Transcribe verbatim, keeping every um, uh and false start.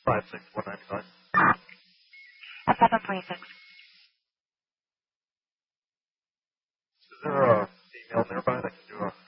five six one nine five. At seven twenty-six. Is there a female nearby that can do a